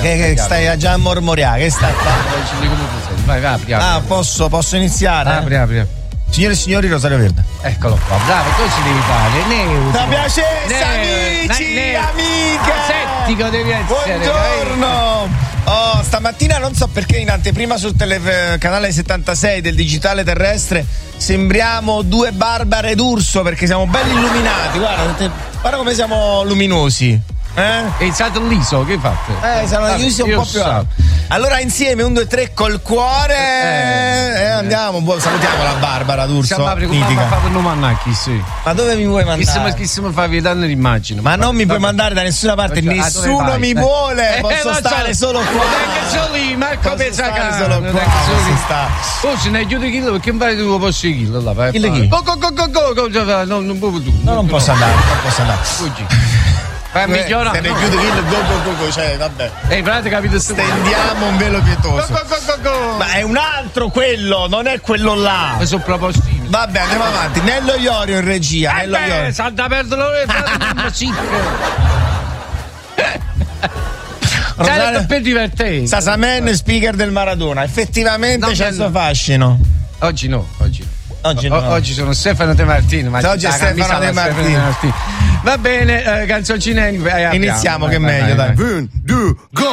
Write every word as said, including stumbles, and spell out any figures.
che, che stai già a mormoriare, che sta a fare? Vai, vai, apri, apri. Ah, posso, posso iniziare? Apri, apri. Signore e signori, Rosario Verde. Eccolo qua, bravo, così devi fare. Neutro. Da piacere, amici, ne- amiche. Settico devi essere. Buongiorno. Oh, stamattina non so perché in anteprima sul tele- canale settantasei del digitale terrestre sembriamo due Barbare d'Urso perché siamo belli illuminati. Guarda, te- guarda come siamo luminosi. Eh? È stato liso, che hai fatto? Eh, siamo Vabbè, chiusi un io po' più so. alto. Allora insieme, un, due, tre col cuore. Eh, eh, andiamo, buon, salutiamo la Barbara D'Urso. Siamo apri come mitica. fa per non mannacchi, sì. Ma dove mi vuoi mandare? Chissà, chissà fa vedere l'immagine. Ma non mi puoi Vabbè. mandare da nessuna parte, Vabbè, nessuno ah, dove vai? mi Eh. vuole, Eh, posso lo stare so. solo qua. Dai che sono lì, Marco Posso Pezzacano. stare solo qua, Dai che sono si lì. sta. Oh, se ne chiudi chilo perché mi pare tu posso chilo là, vai. Chi le chi? Go go go go go, go, go, no, non può tu. No, non posso andare, non posso andare. Fuggi. Vai a Eh, migliorare. Se ne chiude il go go go go, cioè vabbè. Ehi, frate, capito? Stendiamo un velo pietoso. Go go go go go. Ma è un altro quello, non è quello là. Ma sono propositi. Vabbè, andiamo avanti. Nello Iorio in regia. Eh Nello beh, Iorio. salta perdo l'ore, frate, non si Rosario- per divertente. Sasamen, speaker del Maradona. Effettivamente No, c'è il bello. suo fascino. Oggi no, oggi no. Oggi O- no. oggi sono Stefano De Martino. Ma Oggi è la Stefano camiscia De alla Stefano Martino. Va bene, eh, canzoncine. eh, apriamo. Iniziamo, Vai, che è vai, meglio, vai, dai. vai. Un, due, go!